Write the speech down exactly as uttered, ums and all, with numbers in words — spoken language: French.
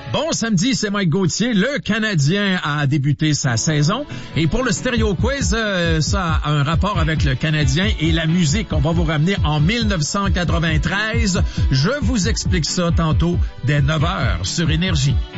Bon samedi, c'est Mike Gauthier. Le Canadien a débuté sa saison. Et pour le Stéréo Quiz, euh, ça a un rapport avec le Canadien et la musique. On va vous ramener en mille neuf cent quatre-vingt-treize. Je vous explique ça tantôt dès neuf heures sur Énergie.